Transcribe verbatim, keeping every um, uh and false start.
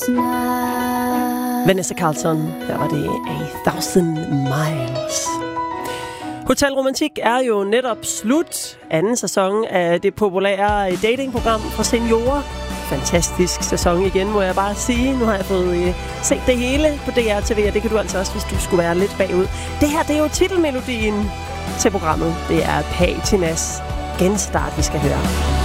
Vanessa Carlton, der var det A Thousand Miles. Hotel Romantik er jo netop slut. Anden sæson af det populære datingprogram for seniorer. Fantastisk sæson igen, må jeg bare sige. Nu har jeg fået øh, set det hele på D R T V, og det kan du altså også, hvis du skulle være lidt bagud. Det her, det er jo titelmelodien til programmet. Det er Patinas Genstart, vi skal høre.